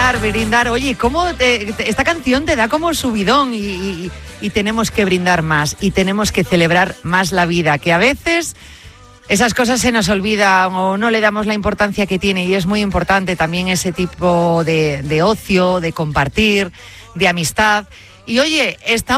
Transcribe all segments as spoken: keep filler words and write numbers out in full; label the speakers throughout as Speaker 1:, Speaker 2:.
Speaker 1: brindar, brindar. Oye, ¿cómo te, te, esta canción te da como subidón y, y, y tenemos que brindar más y tenemos que celebrar más la vida, que a veces esas cosas se nos olvidan o no le damos la importancia que tiene, y es muy importante también ese tipo de, de ocio, de compartir, de amistad. Y oye,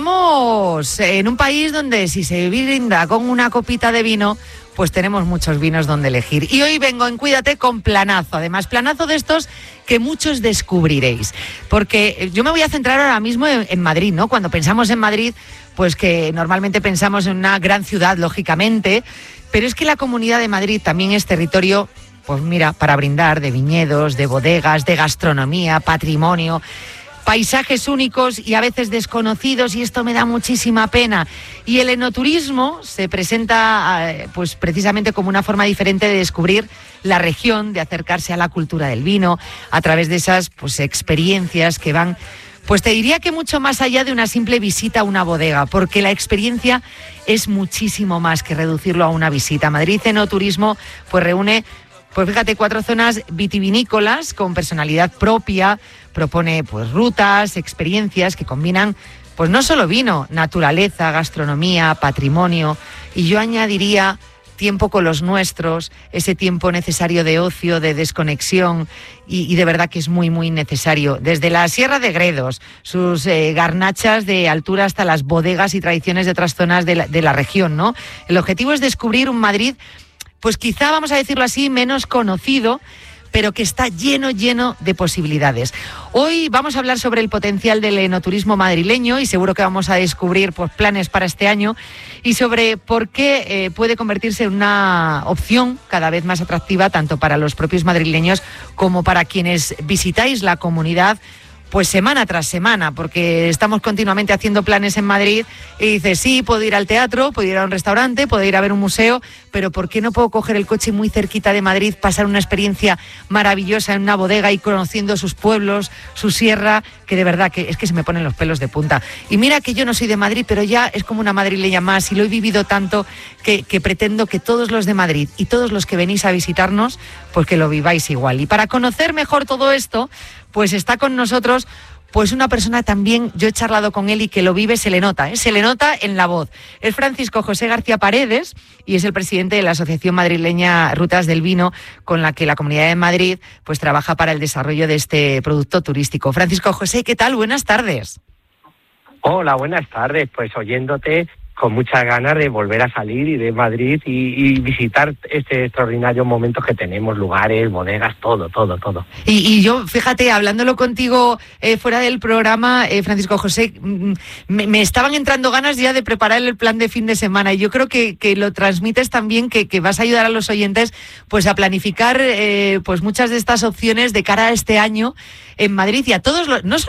Speaker 1: estamos en un país donde si se brinda con una copita de vino, pues tenemos muchos vinos donde elegir. Y hoy vengo en Cuídate con planazo, además planazo de estos que muchos descubriréis. Porque yo me voy a centrar ahora mismo en, en Madrid, ¿no? Cuando pensamos en Madrid, pues que normalmente pensamos en una gran ciudad, lógicamente, pero es que la Comunidad de Madrid también es territorio, pues mira, para brindar, de viñedos, de bodegas, de gastronomía, patrimonio, paisajes únicos y a veces desconocidos, y esto me da muchísima pena. Y el enoturismo se presenta pues precisamente como una forma diferente de descubrir la región, de acercarse a la cultura del vino a través de esas pues experiencias que van, pues te diría que mucho más allá de una simple visita a una bodega, porque la experiencia es muchísimo más que reducirlo a una visita. Madrid Enoturismo pues reúne, pues fíjate, cuatro zonas vitivinícolas con personalidad propia. Propone pues rutas, experiencias que combinan pues no solo vino, naturaleza, gastronomía, patrimonio, y yo añadiría tiempo con los nuestros, ese tiempo necesario de ocio, de desconexión, y, y de verdad que es muy, muy necesario. Desde la Sierra de Gredos, sus eh, garnachas de altura, hasta las bodegas y tradiciones de otras zonas de la, de la región, ¿no? El objetivo es descubrir un Madrid, pues quizá, vamos a decirlo así, menos conocido, pero que está lleno, lleno de posibilidades. Hoy vamos a hablar sobre el potencial del enoturismo madrileño, y seguro que vamos a descubrir pues, planes para este año, y sobre por qué eh, puede convertirse en una opción cada vez más atractiva tanto para los propios madrileños como para quienes visitáis la comunidad pues semana tras semana, porque estamos continuamente haciendo planes en Madrid y dices, sí, puedo ir al teatro, puedo ir a un restaurante, puedo ir a ver un museo, pero ¿por qué no puedo coger el coche muy cerquita de Madrid, pasar una experiencia maravillosa en una bodega y conociendo sus pueblos, su sierra, que de verdad que es que se me ponen los pelos de punta? Y mira que yo no soy de Madrid, pero ya es como una madrileña más, y lo he vivido tanto que, que pretendo que todos los de Madrid y todos los que venís a visitarnos, pues que lo viváis igual. Y para conocer mejor todo esto, pues está con nosotros pues una persona también, yo he charlado con él y que lo vive, se le nota, ¿eh? se le nota en la voz. Es Francisco José García Paredes y es el presidente de la Asociación Madrileña Rutas del Vino, con la que la Comunidad de Madrid pues trabaja para el desarrollo de este producto turístico. Francisco José, ¿qué tal? Buenas tardes.
Speaker 2: Hola, buenas tardes. Pues oyéndote, con muchas ganas de volver a salir y de Madrid y, y visitar este extraordinario momento que tenemos, lugares, bodegas, todo, todo, todo.
Speaker 1: Y, y yo, fíjate, hablándolo contigo eh, fuera del programa, eh, Francisco José, me, me estaban entrando ganas ya de preparar el plan de fin de semana, y yo creo que, que lo transmites también, que, que vas a ayudar a los oyentes pues a planificar eh, pues muchas de estas opciones de cara a este año en Madrid, y a todos los, no solo